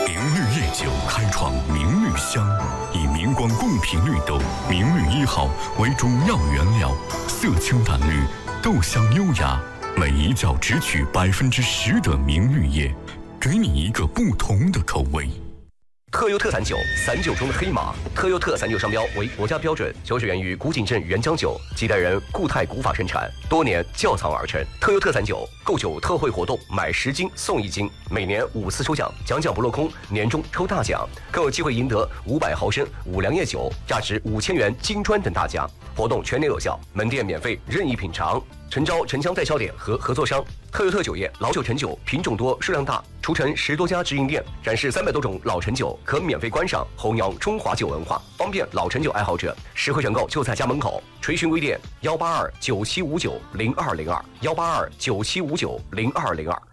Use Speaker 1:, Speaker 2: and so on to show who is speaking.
Speaker 1: 明绿夜酒开创明绿香，以明光贡品绿豆明绿1号为主要原料，色清淡绿，豆香优雅，每一窖只取10%的明绿叶，给你一个不同的口味。
Speaker 2: 特优特39，散酒中的黑马。特优特散酒商标为国家标准，酒水源于古井镇原浆酒，几代人固态古法生产，多年窖藏而成。特优特散酒购酒特惠活动，买10斤送1斤，每年5次抽奖，奖不落空，年终抽大奖，更有机会赢得500毫升五粮液酒，价值5000元金砖等大奖。活动全年有效，门店免费任意品尝。诚招城乡代销点和合作商。特优特酒业老酒陈酒品种多数量大，除城10多家直营店，展示300多种老陈酒，可免费观赏，弘扬中华酒文化，方便老陈酒爱好者。实惠选购就在家门口。垂询微店18297590202，18297590202。